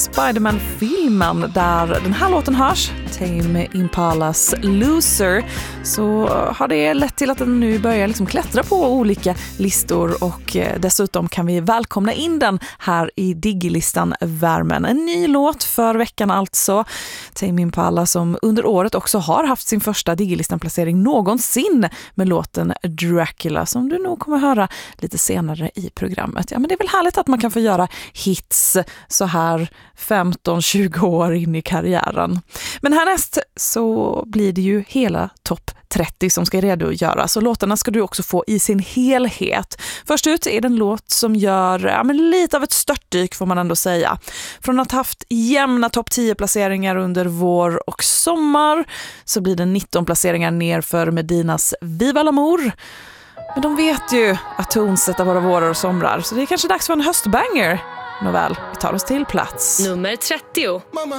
Spider-Man-filmen där den här låten hörs, Tame Impalas Loser, så har det lett till att den nu börjar liksom klättra på olika listor och dessutom kan vi välkomna in den här i Diggilistan-värmen. En ny låt för veckan alltså. Tame Impala som under året också har haft sin första Diggilistan-placering någonsin med låten Dracula som du nog kommer höra lite senare i programmet. Ja, men det är väl härligt att man kan få göra hits så här 15-20 år in i karriären. Men härnäst så blir det ju hela topp 30 som ska redogöras och låtarna ska du också få i sin helhet. Först ut är det en låt som gör lite av ett störtdyk får man ändå säga. Från att ha haft jämna topp 10 placeringar under vår och sommar så blir det 19 placeringar ner för Medinas Viva l'Amour. Men de vet ju att tonsätta våra vårar och somrar så det är kanske dags för en höstbanger. Nåväl, vi tar oss till plats. Nummer 30.